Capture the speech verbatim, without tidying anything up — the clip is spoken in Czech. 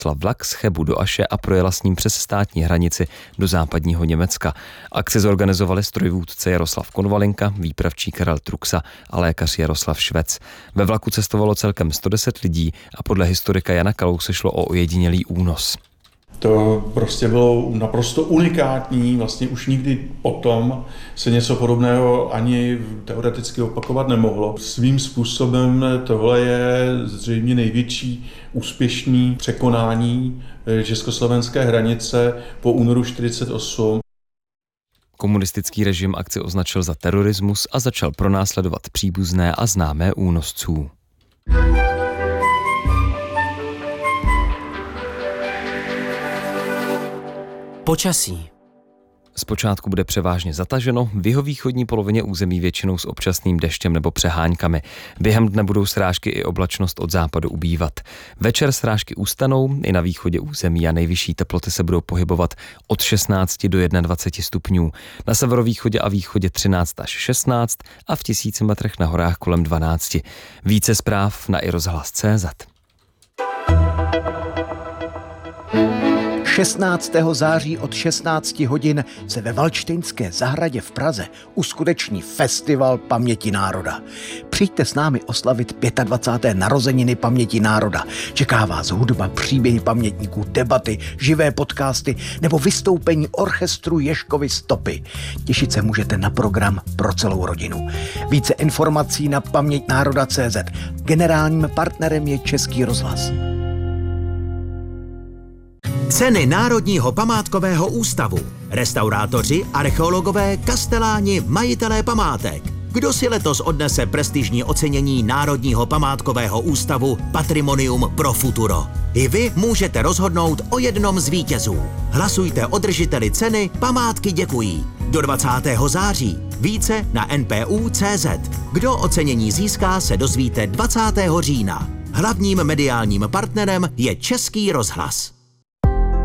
vlak z Chebu do Aše a projela s ním přes státní hranici do západního Německa. Akci zorganizovali strojvůdce Jaroslav Konvalinka, výpravčí Karel Truxa a lékař Jaroslav Švec. Ve vlaku cestovalo celkem sto deset lidí a podle historika Jana Kalouse šlo o ojedinělý únos. To prostě bylo naprosto unikátní, vlastně už nikdy potom se něco podobného ani teoreticky opakovat nemohlo. Svým způsobem tohle je zřejmě největší úspěšný překonání československé hranice po únoru čtyřicet osm. Komunistický režim akci označil za terorismus a začal pronásledovat příbuzné a známé únosců. Počasí. Zpočátku bude převážně zataženo, v jihovýchodní polovině území většinou s občasným deštěm nebo přeháňkami. Během dne budou srážky i oblačnost od západu ubývat. Večer srážky ustanou i na východě území a nejvyšší teploty se budou pohybovat od šestnácti do dvaceti jednoho stupňů. Na severovýchodě a východě třináct až šestnáct a v tisíci metrech na horách kolem dvanácti. Více zpráv na i rozhlas tečka cé zet. šestnáctého září od šestnácti hodin se ve Valdštejnské zahradě v Praze uskuteční festival paměti národa. Přijďte s námi oslavit dvacáté páté narozeniny paměti národa. Čeká vás hudba, příběhy pamětníků, debaty, živé podcasty nebo vystoupení orchestru Ježkovy stopy. Těšit se můžete na program pro celou rodinu. Více informací na paměť národa tečka cé zet. Generálním partnerem je Český rozhlas. Ceny Národního památkového ústavu. Restaurátoři, archeologové, kasteláni, majitelé památek. Kdo si letos odnese prestižní ocenění Národního památkového ústavu Patrimonium pro futuro? I vy můžete rozhodnout o jednom z vítězů. Hlasujte o držiteli ceny Památky děkují. Do dvacátého září. Více na en pé ú tečka cé zet. Kdo ocenění získá, se dozvíte dvacátého října. Hlavním mediálním partnerem je Český rozhlas.